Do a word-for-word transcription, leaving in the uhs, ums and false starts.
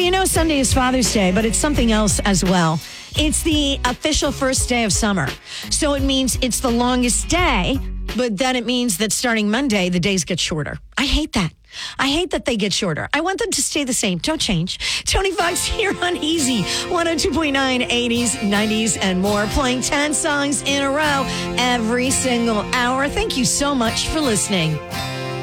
you know Sunday is Father's Day, but it's something else as well. It's the official first day of summer. So it means it's the longest day, but then it means that starting Monday, the days get shorter. I hate that. I hate that they get shorter. I want them to stay the same. Don't change. Tony Fox here on Easy one oh two point nine, eighties, nineties, and more, playing ten songs in a row every single hour. Thank you so much for listening.